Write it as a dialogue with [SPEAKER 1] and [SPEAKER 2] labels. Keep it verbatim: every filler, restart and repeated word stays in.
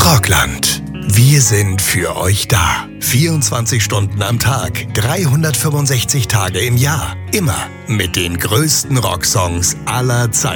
[SPEAKER 1] Rockland. Wir sind für euch da. vierundzwanzig Stunden am Tag, dreihundertfünfundsechzig Tage im Jahr. Immer mit den größten Rocksongs aller Zeiten.